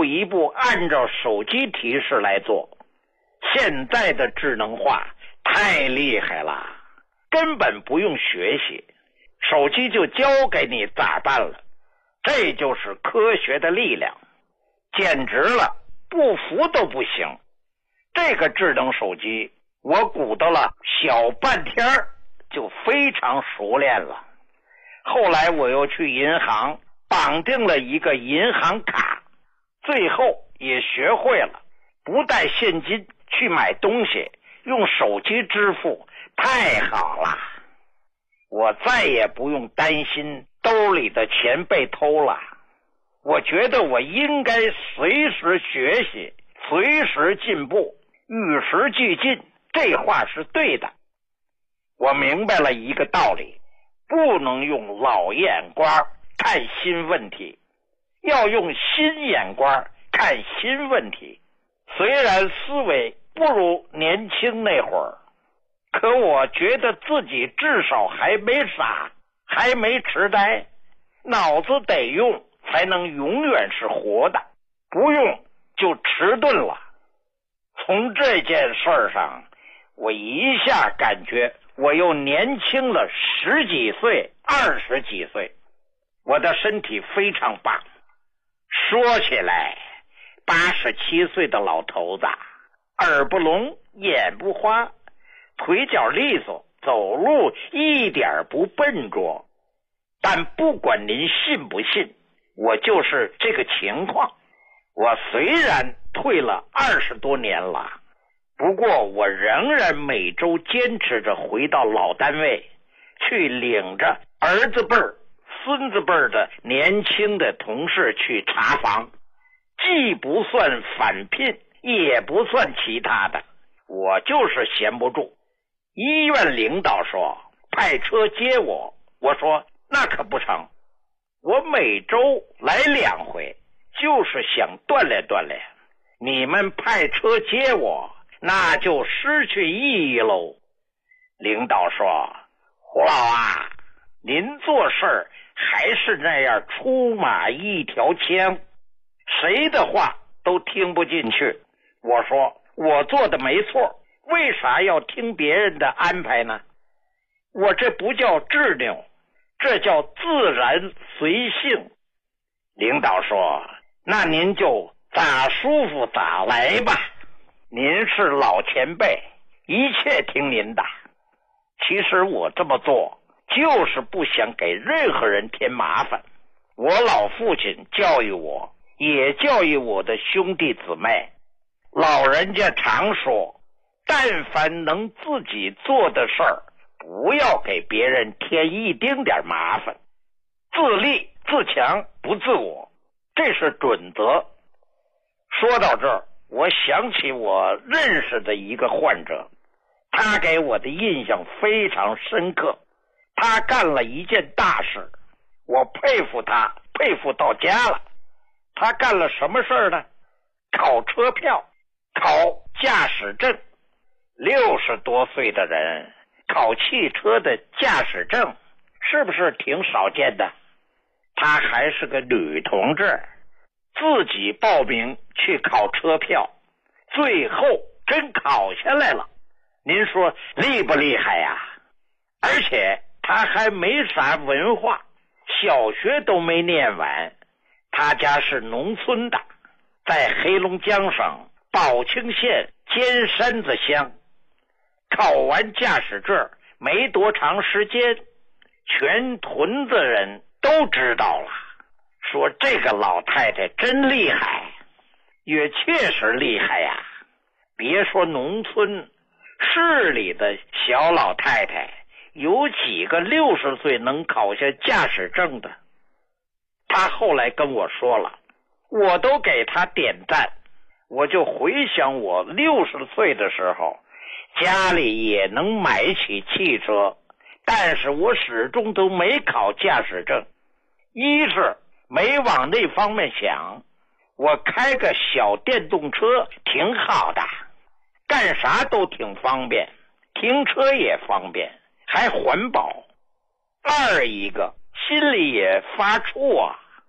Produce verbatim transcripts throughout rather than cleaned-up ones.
步一步按照手机提示来做。现在的智能化太厉害了，根本不用学习，手机就教给你咋办了。这就是科学的力量，简直了，不服都不行。这个智能手机我鼓捣了小半天就非常熟练了。后来我又去银行绑定了一个银行卡，最后也学会了不带现金去买东西，用手机支付，太好了。我再也不用担心兜里的钱被偷了。我觉得我应该随时学习，随时进步，与时俱进，这话是对的。我明白了一个道理，不能用老眼光看新问题，要用新眼光看新问题。虽然思维不如年轻那会儿，可我觉得自己至少还没傻，还没痴呆，脑子得用才能永远是活的，不用就迟钝了。从这件事上，我一下感觉我又年轻了十几岁、二十几岁，我的身体非常棒。说起来，八十七岁的老头子，耳不聋，眼不花，腿脚利索，走路一点不笨拙。但不管您信不信，我就是这个情况。我虽然退了二十多年了，不过我仍然每周坚持着回到老单位，去领着儿子辈儿、孙子辈儿的年轻的同事去查房，既不算返聘，也不算其他的，我就是闲不住。医院领导说派车接我，我说那可不成，我每周来两回，就是想锻炼锻炼。你们派车接我，那就失去意义喽。领导说，胡老啊，您做事还是那样出马一条枪，谁的话都听不进去。我说我做的没错，为啥要听别人的安排呢？我这不叫执拗，这叫自然随性。领导说，那您就咋舒服咋来吧，您是老前辈，一切听您的。其实我这么做就是不想给任何人添麻烦。我老父亲教育我，也教育我的兄弟姊妹，老人家常说，但凡能自己做的事儿，不要给别人添一丁点麻烦，自立自强不自我，这是准则。说到这儿，我想起我认识的一个患者，他给我的印象非常深刻。他干了一件大事，我佩服他，佩服到家了。他干了什么事呢？考车票，考驾驶证。六十多岁的人考汽车的驾驶证，是不是挺少见的？她还是个女同志，自己报名去考车票，最后真考下来了。您说厉不厉害呀？而且她还没啥文化，小学都没念完。她家是农村的，在黑龙江省宝清县尖山子乡。考完驾驶证没多长时间，全屯子人都知道了，说这个老太太真厉害，也确实厉害呀。别说农村，市里的小老太太有几个六十岁能考下驾驶证的。她后来跟我说了，我都给她点赞。我就回想我六十岁的时候，家里也能买起汽车，但是我始终都没考驾驶证。一是没往那方面想，我开个小电动车挺好的，干啥都挺方便，停车也方便，还环保。二一个心里也发怵啊，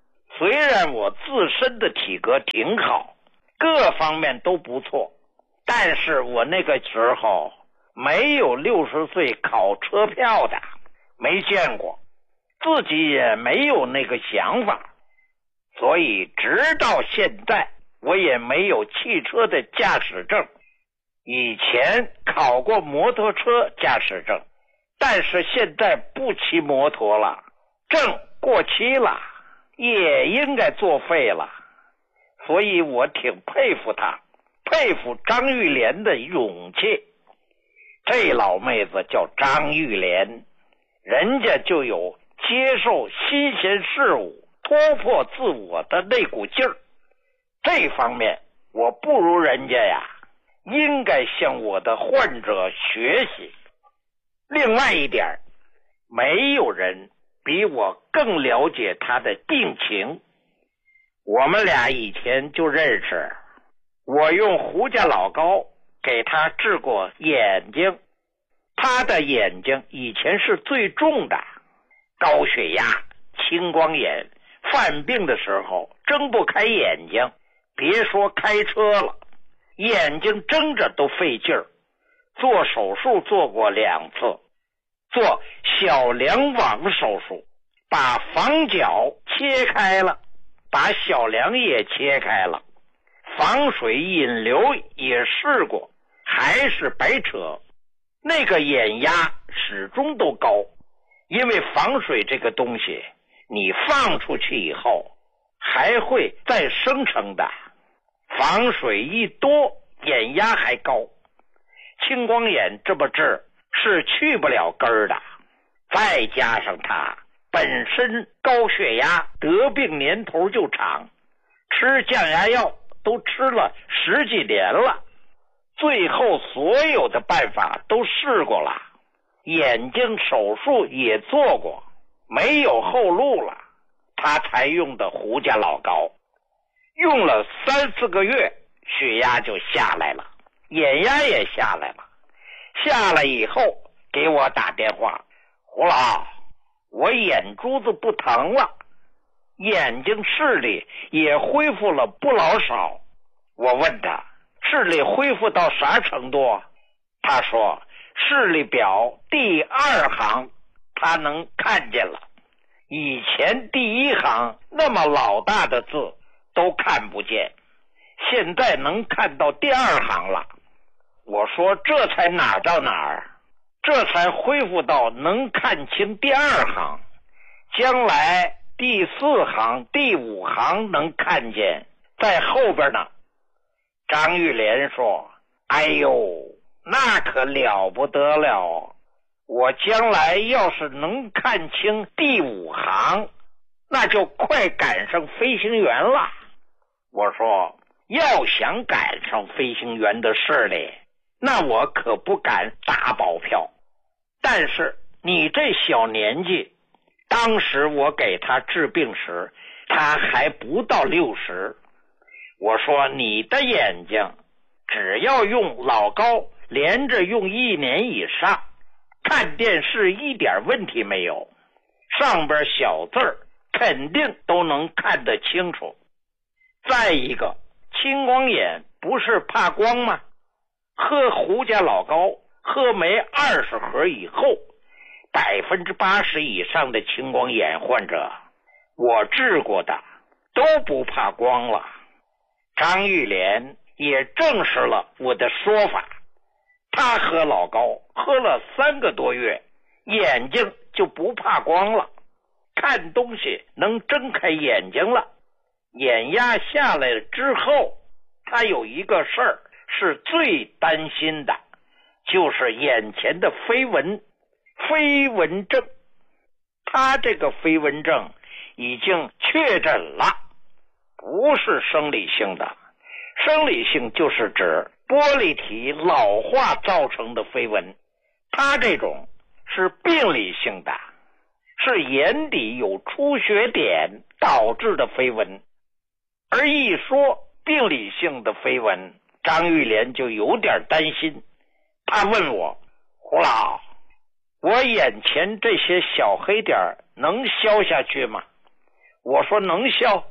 虽然我自身的体格挺好，各方面都不错，但是我那个时候没有六十岁考车票的，没见过，自己也没有那个想法，所以直到现在我也没有汽车的驾驶证。以前考过摩托车驾驶证，但是现在不骑摩托了，证过期了，也应该作废了。所以我挺佩服他，佩服张玉莲的勇气。这老妹子叫张玉莲，人家就有接受新鲜事物、突破自我的那股劲儿。这方面我不如人家呀，应该向我的患者学习。另外一点，没有人比我更了解他的病情。我们俩以前就认识，我用胡家老膏给他治过眼睛，他的眼睛以前是最重的，高血压、青光眼，犯病的时候睁不开眼睛，别说开车了，眼睛睁着都费劲儿。做手术做过两次，做小梁网手术，把房角切开了，把小梁也切开了，防水引流也试过，还是白扯。那个眼压始终都高，因为防水这个东西你放出去以后还会再生成的，防水一多眼压还高。青光眼这么治是去不了根儿的，再加上他本身高血压，得病年头就长，吃降压药都吃了十几年了，最后所有的办法都试过了，眼睛手术也做过，没有后路了，他才用的胡家老膏。用了三四个月，血压就下来了，眼压也下来了。下来以后给我打电话，胡老，我眼珠子不疼了，眼睛视力也恢复了不老少。我问他视力恢复到啥程度，他说视力表第二行他能看见了，以前第一行那么老大的字都看不见，现在能看到第二行了。我说这才哪到哪儿，这才恢复到能看清第二行，将来第四行第五行能看见，在后边呢。张玉莲说，哎呦，那可了不得了，我将来要是能看清第五行，那就快赶上飞行员了。我说要想赶上飞行员的视力，那我可不敢打保票。但是你这小年纪，当时我给他治病时他还不到六十。我说你的眼睛只要用老膏连着用一年以上，看电视一点问题没有，上边小字儿肯定都能看得清楚。再一个，青光眼不是怕光吗？喝胡家老膏喝没二十盒以后，百分之八十以上的青光眼患者我治过的都不怕光了。张玉莲也证实了我的说法，他喝老膏喝了三个多月，眼睛就不怕光了，看东西能睁开眼睛了。眼压下来了之后，他有一个事儿是最担心的，就是眼前的飞蚊飞蚊症。他这个飞蚊症已经确诊了，不是生理性的，生理性就是指玻璃体老化造成的飞蚊，他这种是病理性的，是眼底有出血点导致的飞蚊。而一说病理性的飞蚊，张玉莲就有点担心。他问我，胡老，我眼前这些小黑点能消下去吗？我说能消，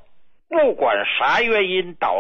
不管啥原因导